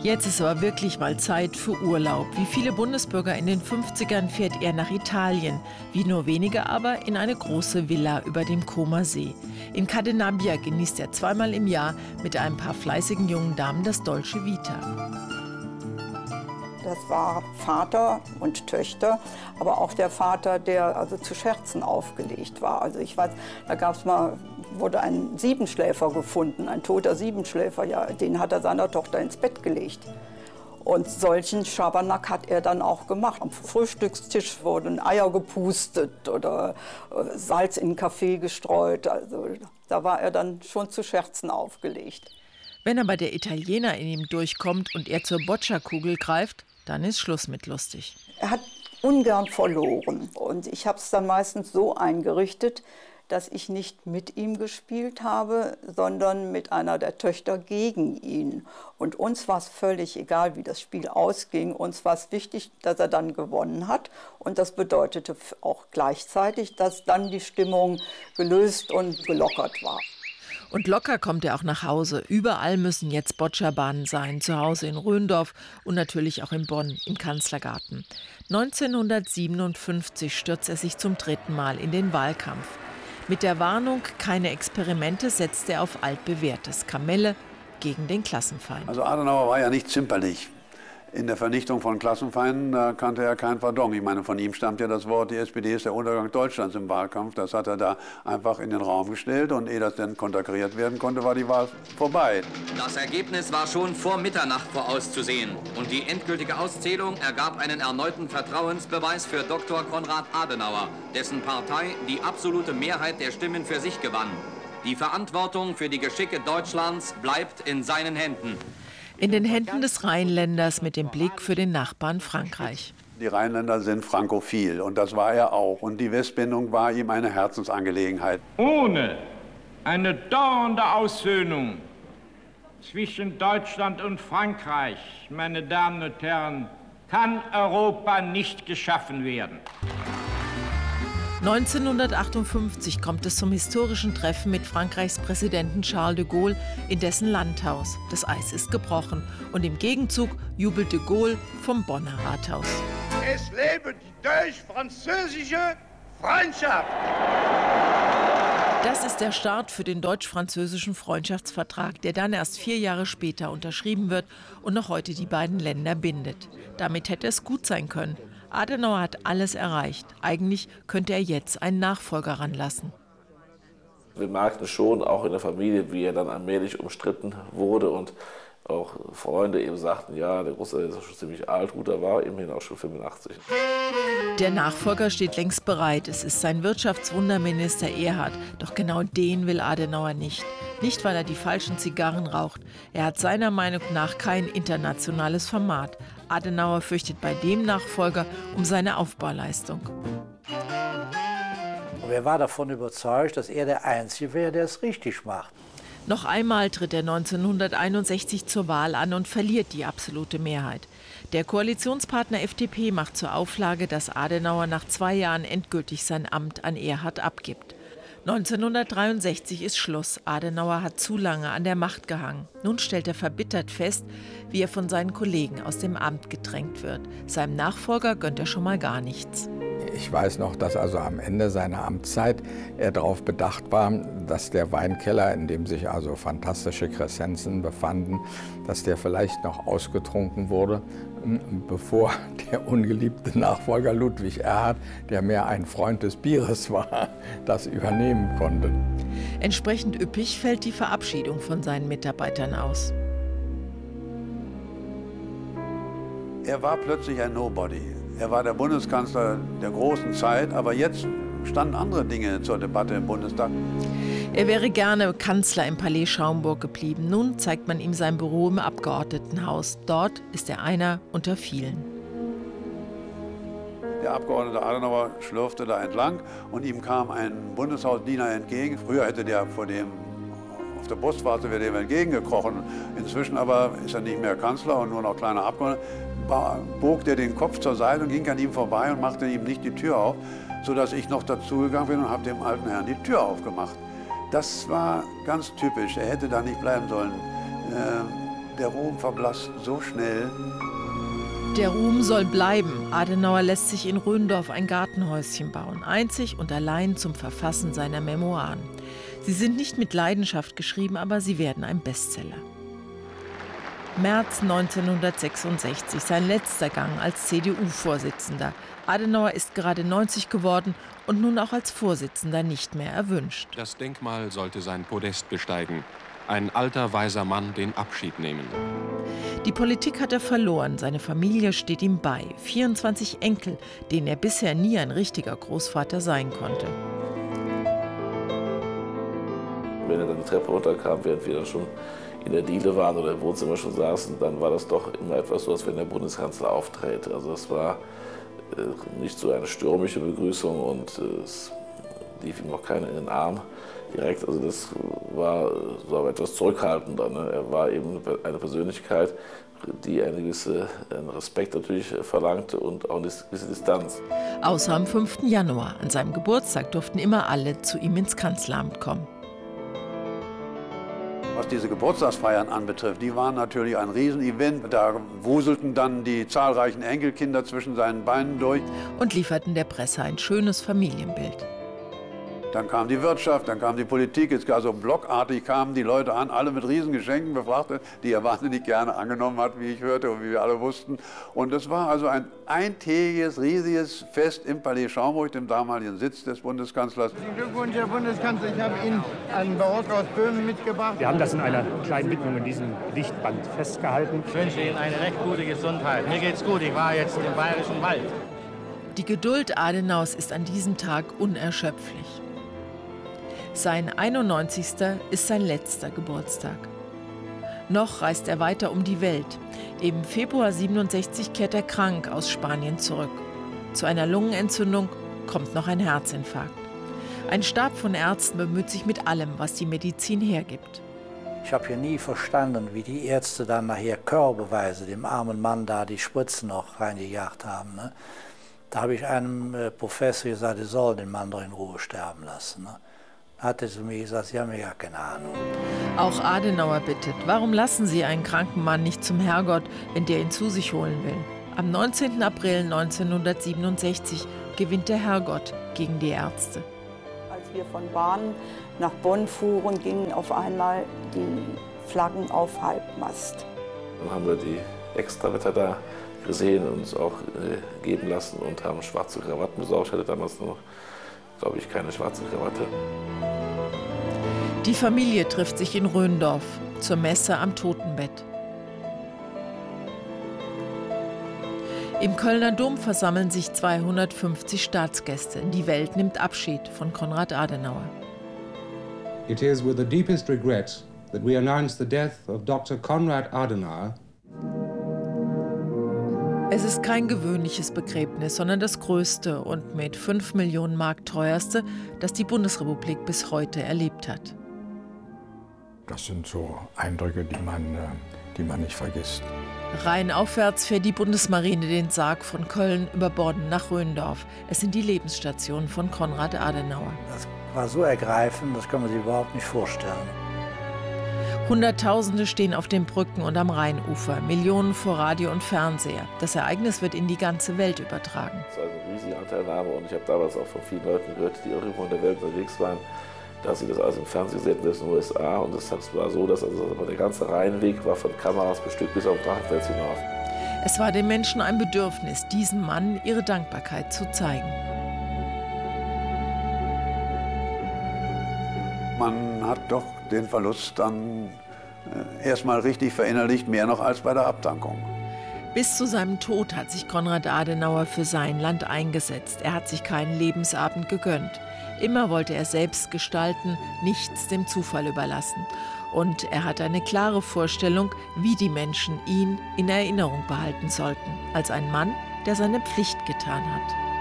Jetzt ist aber wirklich mal Zeit für Urlaub. Wie viele Bundesbürger in den 50ern fährt er nach Italien. Wie nur wenige aber in eine große Villa über dem Comer See. In Cadenabbia genießt er zweimal im Jahr mit ein paar fleißigen jungen Damen das Dolce Vita. Das war Vater und Töchter, aber auch der Vater, der also zu Scherzen aufgelegt war. Also ich weiß, da wurde ein Siebenschläfer gefunden, ein toter Siebenschläfer, ja, den hat er seiner Tochter ins Bett gelegt. Und solchen Schabernack hat er dann auch gemacht. Am Frühstückstisch wurden Eier gepustet oder Salz in den Kaffee gestreut. Also da war er dann schon zu Scherzen aufgelegt. Wenn aber der Italiener in ihm durchkommt und er zur Bocciakugel greift, dann ist Schluss mit lustig. Er hat ungern verloren und ich habe es dann meistens so eingerichtet, dass ich nicht mit ihm gespielt habe, sondern mit einer der Töchter gegen ihn. Und uns war es völlig egal, wie das Spiel ausging. Uns war es wichtig, dass er dann gewonnen hat. Und das bedeutete auch gleichzeitig, dass dann die Stimmung gelöst und gelockert war. Und locker kommt er auch nach Hause. Überall müssen jetzt Boccia-Bahnen sein. Zu Hause in Röndorf und natürlich auch in Bonn, im Kanzlergarten. 1957 stürzt er sich zum 3. Mal in den Wahlkampf. Mit der Warnung, keine Experimente, setzt er auf altbewährtes. Kamelle gegen den Klassenfeind. Also Adenauer war ja nicht zimperlich. In der Vernichtung von Klassenfeinden, da kannte er kein Pardon. Ich meine, von ihm stammt ja das Wort, die SPD ist der Untergang Deutschlands im Wahlkampf. Das hat er da einfach in den Raum gestellt und ehe das dann konterkariert werden konnte, war die Wahl vorbei. Das Ergebnis war schon vor Mitternacht vorauszusehen. Und die endgültige Auszählung ergab einen erneuten Vertrauensbeweis für Dr. Konrad Adenauer, dessen Partei die absolute Mehrheit der Stimmen für sich gewann. Die Verantwortung für die Geschicke Deutschlands bleibt in seinen Händen. In den Händen des Rheinländers mit dem Blick für den Nachbarn Frankreich. Die Rheinländer sind frankophil und das war er auch. Und die Westbindung war ihm eine Herzensangelegenheit. Ohne eine dauernde Aussöhnung zwischen Deutschland und Frankreich, meine Damen und Herren, kann Europa nicht geschaffen werden. 1958 kommt es zum historischen Treffen mit Frankreichs Präsidenten Charles de Gaulle in dessen Landhaus. Das Eis ist gebrochen und im Gegenzug jubelt de Gaulle vom Bonner Rathaus. Es lebe die deutsch-französische Freundschaft! Das ist der Start für den deutsch-französischen Freundschaftsvertrag, der dann erst 4 Jahre später unterschrieben wird und noch heute die beiden Länder bindet. Damit hätte es gut sein können. Adenauer hat alles erreicht. Eigentlich könnte er jetzt einen Nachfolger ranlassen. Wir merkten schon, auch in der Familie, wie er dann allmählich umstritten wurde und auch Freunde eben sagten, ja, der Großvater ist schon ziemlich alt, gut, er war immerhin auch schon 85. Der Nachfolger steht längst bereit. Es ist sein Wirtschaftswunderminister Erhard. Doch genau den will Adenauer nicht. Nicht, weil er die falschen Zigarren raucht. Er hat seiner Meinung nach kein internationales Format. Adenauer fürchtet bei dem Nachfolger um seine Aufbauleistung. Aber er war davon überzeugt, dass er der Einzige wäre, der es richtig macht. Noch einmal tritt er 1961 zur Wahl an und verliert die absolute Mehrheit. Der Koalitionspartner FDP macht zur Auflage, dass Adenauer nach 2 Jahren endgültig sein Amt an Erhard abgibt. 1963 ist Schluss. Adenauer hat zu lange an der Macht gehangen. Nun stellt er verbittert fest, wie er von seinen Kollegen aus dem Amt gedrängt wird. Seinem Nachfolger gönnt er schon mal gar nichts. Ich weiß noch, dass also am Ende seiner Amtszeit er darauf bedacht war, dass der Weinkeller, in dem sich also fantastische Crescenzen befanden, dass der vielleicht noch ausgetrunken wurde, bevor der ungeliebte Nachfolger Ludwig Erhard, der mehr ein Freund des Bieres war, das übernehmen konnte. Entsprechend üppig fällt die Verabschiedung von seinen Mitarbeitern aus. Er war plötzlich ein Nobody. Er war der Bundeskanzler der großen Zeit, aber jetzt standen andere Dinge zur Debatte im Bundestag. Er wäre gerne Kanzler im Palais Schaumburg geblieben. Nun zeigt man ihm sein Büro im Abgeordnetenhaus. Dort ist er einer unter vielen. Der Abgeordnete Adenauer schlürfte da entlang und ihm kam ein Bundeshausdiener entgegen. Früher hätte der auf der Postwarte wäre dem entgegengekrochen. Inzwischen aber ist er nicht mehr Kanzler und nur noch kleiner Abgeordneter. Bog der den Kopf zur Seite und ging an ihm vorbei und machte ihm nicht die Tür auf, sodass ich noch dazugegangen bin und habe dem alten Herrn die Tür aufgemacht. Das war ganz typisch, er hätte da nicht bleiben sollen. der Ruhm verblasst so schnell. Der Ruhm soll bleiben. Adenauer lässt sich in Röndorf ein Gartenhäuschen bauen, einzig und allein zum Verfassen seiner Memoiren. Sie sind nicht mit Leidenschaft geschrieben, aber sie werden ein Bestseller. März 1966, sein letzter Gang als CDU-Vorsitzender. Adenauer ist gerade 90 geworden und nun auch als Vorsitzender nicht mehr erwünscht. Das Denkmal sollte sein Podest besteigen. Ein alter, weiser Mann den Abschied nehmen. Die Politik hat er verloren, seine Familie steht ihm bei. 24 Enkel, denen er bisher nie ein richtiger Großvater sein konnte. Wenn er dann die Treppe runterkam, während wir dann schon in der Diele waren oder im Wohnzimmer schon saßen, dann war das doch immer etwas so, als wenn der Bundeskanzler auftritt. Also es war nicht so eine stürmische Begrüßung und es lief ihm auch keiner in den Arm direkt. Also das war so etwas zurückhaltender. Ne? Er war eben eine Persönlichkeit, die einen gewissen Respekt natürlich verlangte und auch eine gewisse Distanz. Außer am 5. Januar. An seinem Geburtstag durften immer alle zu ihm ins Kanzleramt kommen. Was diese Geburtstagsfeiern anbetrifft, die waren natürlich ein Riesenevent. Da wuselten dann die zahlreichen Enkelkinder zwischen seinen Beinen durch. Und lieferten der Presse ein schönes Familienbild. Dann kam die Wirtschaft, dann kam die Politik, jetzt also blockartig kamen die Leute an, alle mit Riesengeschenken befrachtet, die er wahnsinnig gerne angenommen hat, wie ich hörte und wie wir alle wussten. Und das war also ein eintägiges, riesiges Fest im Palais Schaumburg, dem damaligen Sitz des Bundeskanzlers. Glückwunsch, Herr Bundeskanzler, ich habe Ihnen einen Barock aus Böhmen mitgebracht. Wir haben das in einer kleinen Widmung in diesem Gedichtband festgehalten. Ich wünsche Ihnen eine recht gute Gesundheit. Mir geht's gut, ich war jetzt im Bayerischen Wald. Die Geduld Adenauers ist an diesem Tag unerschöpflich. Sein 91. ist sein letzter Geburtstag. Noch reist er weiter um die Welt. Im Februar 67 kehrt er krank aus Spanien zurück. Zu einer Lungenentzündung kommt noch ein Herzinfarkt. Ein Stab von Ärzten bemüht sich mit allem, was die Medizin hergibt. Ich habe ja nie verstanden, wie die Ärzte dann nachher körbeweise dem armen Mann da die Spritzen noch reingejagt haben. Ne? Da habe ich einem Professor gesagt, er soll den Mann doch in Ruhe sterben lassen. Ne? Hat er zu mir gesagt, Sie haben ja keine Ahnung. Auch Adenauer bittet, warum lassen Sie einen kranken Mann nicht zum Herrgott, wenn der ihn zu sich holen will? Am 19. April 1967 gewinnt der Herrgott gegen die Ärzte. Als wir von Bahn nach Bonn fuhren, gingen auf einmal die Flaggen auf Halbmast. Dann haben wir die Extrawetter da gesehen und uns auch geben lassen und haben schwarze Krawatten besorgt. Ich hatte damals noch, glaube ich, keine schwarze Krawatte. Die Familie trifft sich in Röndorf zur Messe am Totenbett. Im Kölner Dom versammeln sich 250 Staatsgäste. Die Welt nimmt Abschied von Konrad Adenauer. It is with the deepest regret that we announce the death of Dr. Konrad Adenauer. Es ist kein gewöhnliches Begräbnis, sondern das größte und mit 5 Millionen Mark teuerste, das die Bundesrepublik bis heute erlebt hat. Das sind so Eindrücke, die man nicht vergisst. Rheinaufwärts fährt die Bundesmarine den Sarg von Köln über Bodden nach Röndorf. Es sind die Lebensstationen von Konrad Adenauer. Das war so ergreifend, das kann man sich überhaupt nicht vorstellen. Hunderttausende stehen auf den Brücken und am Rheinufer, Millionen vor Radio und Fernseher. Das Ereignis wird in die ganze Welt übertragen. Das war eine riesige Anteilnahme und ich habe damals auch von vielen Leuten gehört, die auch irgendwo in der Welt unterwegs waren, dass sie das alles im Fernsehen gesehen haben, in den USA. Und das war so, dass der ganze Rheinweg war von Kameras bestückt bis auf Drachenfels hinauf. Es war den Menschen ein Bedürfnis, diesem Mann ihre Dankbarkeit zu zeigen. Man hat doch den Verlust dann erstmal richtig verinnerlicht, mehr noch als bei der Abdankung. Bis zu seinem Tod hat sich Konrad Adenauer für sein Land eingesetzt. Er hat sich keinen Lebensabend gegönnt. Immer wollte er selbst gestalten, nichts dem Zufall überlassen. Und er hat eine klare Vorstellung, wie die Menschen ihn in Erinnerung behalten sollten, als ein Mann, der seine Pflicht getan hat.